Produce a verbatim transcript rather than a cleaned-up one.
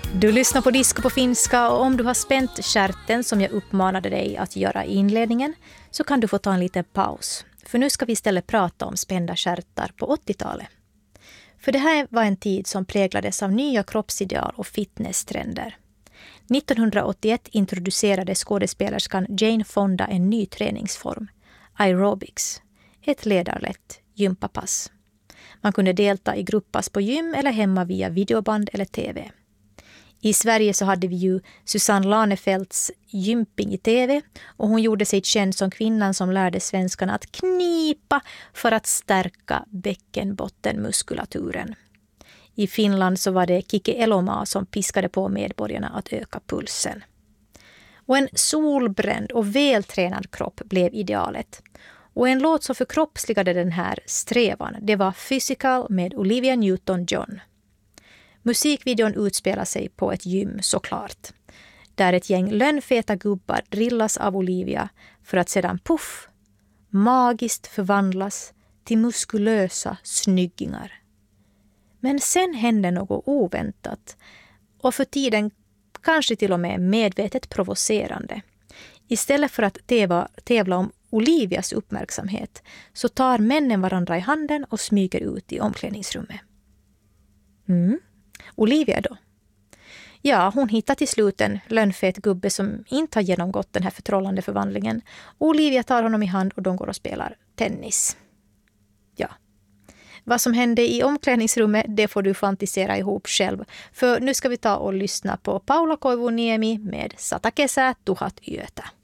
Du lyssnar på Disco på finska, och om du har spänt skärten som jag uppmanade dig att göra i inledningen så kan du få ta en liten paus. För nu ska vi istället prata om spända skärtar på åttiotalet. För det här var en tid som präglades av nya kroppsideal och fitnesstrender. nittonhundraåttioett introducerade skådespelerskan Jane Fonda en ny träningsform, aerobics, ett ledarlätt gympapass. Man kunde delta i grupppass på gym eller hemma via videoband eller tv. I Sverige så hade vi ju Susanne Lanefelts gymping i tv, och hon gjorde sig känd som kvinnan som lärde svenskarna att knipa för att stärka bäckenbottenmuskulaturen. I Finland så var det Kike Elomaa som piskade på medborgarna att öka pulsen. Och en solbränd och vältränad kropp blev idealet. Och en låt som förkroppsligade den här strävan, det var Physical med Olivia Newton-John. Musikvideon utspelar sig på ett gym såklart, där ett gäng lönnfeta gubbar drillas av Olivia för att sedan puff, magiskt förvandlas till muskulösa snyggingar. Men sen hände något oväntat och för tiden kanske till och med medvetet provocerande. Istället för att tävla, tävla om Olivias uppmärksamhet så tar männen varandra i handen och smyger ut i omklädningsrummet. Mm. Olivia då? Ja, hon hittar till slut en lönnfet gubbe som inte har genomgått den här förtrollande förvandlingen. Olivia tar honom i hand och de går och spelar tennis. Ja. Vad som hände i omklädningsrummet, det får du fantisera ihop själv. För nu ska vi ta och lyssna på Paula Koivuniemi med Sata kesää tuhat yötä.